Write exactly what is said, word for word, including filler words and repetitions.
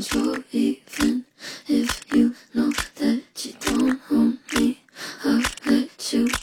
control. Even if you know that you don't own me, I'll let you